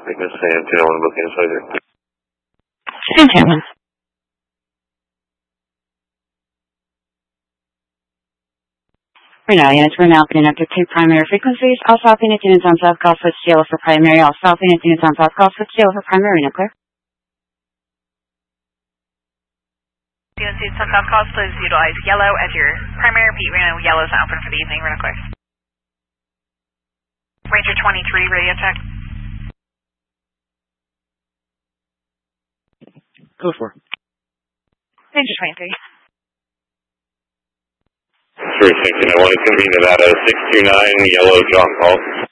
Thickness Santana, one booking inside. Santana. Renal units, we're now connected to primary frequencies. All South units on South Gulf with Sierra for primary. All South units on South Gulf with Sierra for primary. Nuclear. Units on South Gulf, please utilize yellow as your primary. Repeat, Reno, yellow is not open for the evening. Reno clear. Ranger 23, radio check. Code 4. Ranger 23. Sure, 16, I want to convene Nevada 629, yellow, John Paul.